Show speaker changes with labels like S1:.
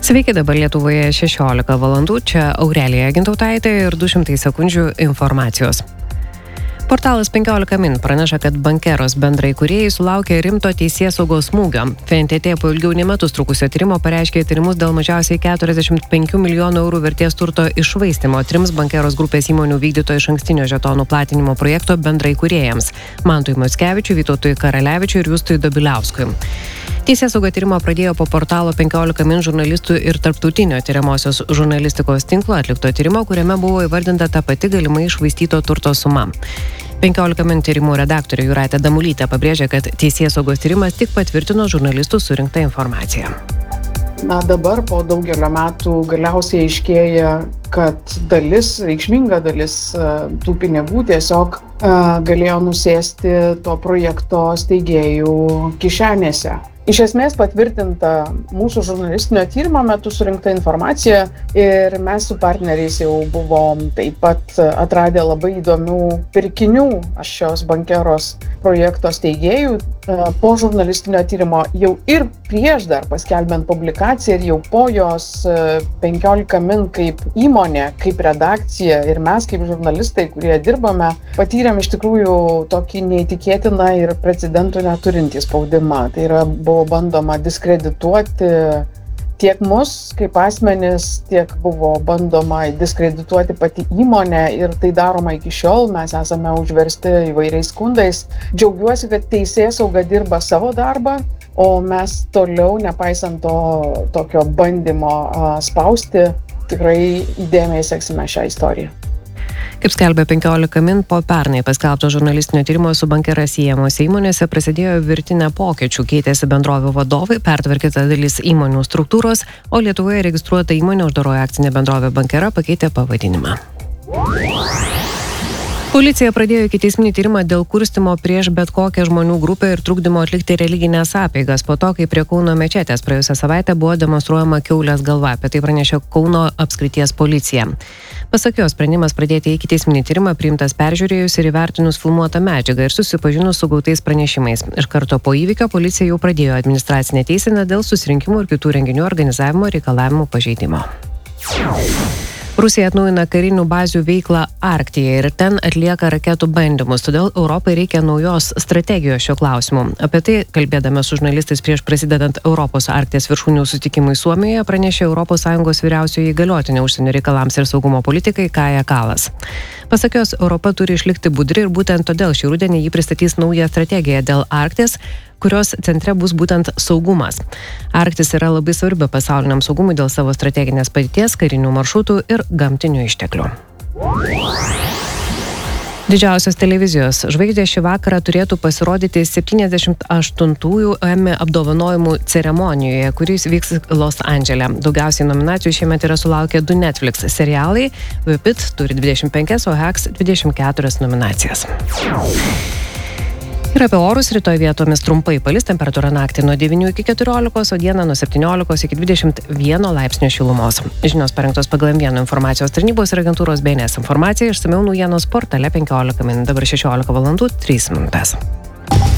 S1: Sveiki, dabar Lietuvoje 16 valandų, čia Aurelija Gintautaitė ir 200 sekundžių informacijos. Portalas 15 min praneša, kad Bankeros bendraįkūrėjai sulaukė rimto teisėsaugos smūgio. FNTT po ilgiau nei metus trukusio tyrimo pareiškė įtarimus dėl mažiausiai 45 milijonų eurų vertės turto iššvaistymo 3 Bankeros grupės įmonių vykdyto išankstinio žetonų platinimo projekto bendraįkūrėjams – Mantui Mockevičiui, Vytautui Karalevičiui ir Justui Dobiliauskui. Teisėsauga tyrimą pradėjo po portalo 15 min žurnalistų ir tarptautinio tyriamosios žurnalistikos tinklo atlikto tyrimo, kuriame buvo įvardinta ta pati galimai iššvaistyto turto suma. 15 min tyrimų redaktorė Jūratė Damulytė pabrėžė, kad teisėsaugos tyrimas tik patvirtino žurnalistų surinktą informaciją.
S2: Dabar po daugelio metų galiausiai aiškėja, kad reikšminga dalis tų pinigų tiesiog galėjo nusėsti to projekto steigėjų kišenėse. Iš esmės patvirtinta mūsų žurnalistinio tyrimo metu surinkta informacija ir mes su partneriais jau buvom taip pat atradę labai įdomių pirkinių šios Bankeros projekto steigėjų. Po žurnalistinio tyrimo jau ir prieš dar paskelbiant publikaciją ir jau po jos 15 min kaip įmonė, kaip redakcija ir mes kaip žurnalistai, kurie dirbame, patyrėm iš tikrųjų tokį neįtikėtiną ir precedentų neturintį spaudimą. Tai yra, buvo bandoma diskredituoti tiek mus kaip asmenis, tiek buvo bandoma diskredituoti pati įmonė ir tai daroma iki šiol. Mes esame užversti įvairiais skundais. Džiaugiuosi, kad teisėsauga dirba savo darbą, o mes toliau, nepaisant to tokio bandymo spausti, tikrai įdėmiai seksime šią istoriją.
S1: Kaip skelbia 15 min, po pernai paskelbto žurnalistinio tyrimo su Bankera siejamose įmonėse prasidėjo virtinė pokyčių, keitėsi bendrovių vadovai, pertvarkyta dalis įmonių struktūros, o Lietuvoje registruota įmonė uždaroji akcinė bendrovė Bankera pakeitė pavadinimą. Policija pradėjo ikiteisminį tyrimą dėl kurstymo prieš bet kokią žmonių grupę ir trukdymo atlikti religinės apeigas po to, kai prie Kauno mečetės praėjusią savaitę buvo demonstruojama kiaulės galva. Apie tai pranešė Kauno apskrities policija. Pasak jos, sprendimas pradėti ikiteisminį tyrimą priimtas peržiūrėjus ir įvertinus filmuotą medžiagą ir susipažinus su gautais pranešimais. Iš karto po įvykio policija jau pradėjo administracinę teiseną dėl susirinkimų ir kitų renginių organizavimo reikalavimų pažeidimo. Rusija atnaujina karinių bazių veiklą Arktyje ir ten atlieka raketų bandymus, todėl Europai reikia naujos strategijos šiuo klausimu. Apie tai, kalbėdami su žurnalistais prieš prasidedant Europos Arkties viršūnių susitikimui Suomijoje, pranešė ES vyriausioji įgaliotinė užsienio reikalams ir saugumo politikai Kaja Kallas. Pasak jos, Europa turi išlikti budri ir būtent todėl šį rudenį ji pristatys naują strategiją dėl Arkties, kurios centre bus būtent saugumas. Arktis yra labai svarbi pasauliniam saugumui dėl savo strateginės padėties, karinių maršrutų ir gamtinių išteklių. Didžiausios televizijos žvaigždės šį vakarą turėtų pasirodyti 78-ųjų Emmy apdovanojimų ceremonijoje, kuris vyks Los Andžele. Daugiausiai nominacijų šiemet yra sulaukę 2 Netflix serialai, Vipit turi 25, o Hacks 24 nominacijas. Ir apie orus rytoj vietomis trumpai palis, temperatūra naktį nuo 9 iki 14, o dieną nuo 17 iki 21 laipsnio šilumos. Žinios parengtos pagal M1 informacijos tarnybos ir agentūros BNS informacija, išsamiau naujienos portale 15 min. Dabar 16 valandų 3 minutės.